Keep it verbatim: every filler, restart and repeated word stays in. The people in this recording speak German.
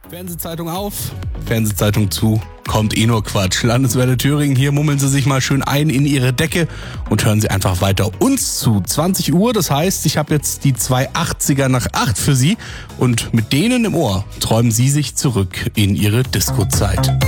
Fernsehzeitung auf, Fernsehzeitung zu, kommt eh nur Quatsch. Landeswelle Thüringen, hier mummeln Sie sich mal schön ein in Ihre Decke und hören Sie einfach weiter uns zu. zwanzig Uhr, das heißt, ich habe jetzt die zwei achtziger nach acht für Sie und mit denen im Ohr träumen Sie sich zurück in Ihre Disco-Zeit.